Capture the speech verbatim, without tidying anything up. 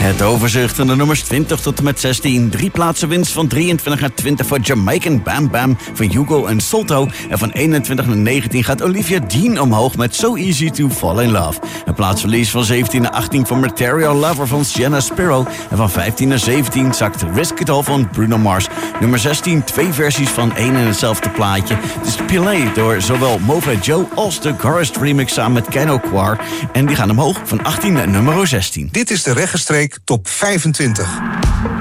Het overzicht van de nummers twintig tot en met zestien. Drie plaatsen winst van drieëntwintig naar twintig voor Jamaican Bam Bam van Hugo en Solto. En van eenentwintig naar negentien gaat Olivia Dean omhoog met So Easy to Fall in Love. Een plaatsverlies van zeventien naar achttien voor Material Lover van Sienna Spiro. En van vijftien naar zeventien zakt Risk It All van Bruno Mars. Nummer zestien, twee versies van één en hetzelfde plaatje. Het is Pilay door zowel Mova Joe als de Garist remix samen met Keno Kwar. En die gaan omhoog van achttien naar nummer zestien. Dit is de Reggenstreek Top vijfentwintig.